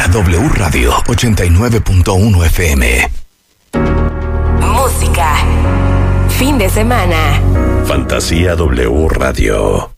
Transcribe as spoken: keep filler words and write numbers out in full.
Escucha W Radio ochenta y nueve punto uno F M. Música. Fin de semana. Fantasía W Radio.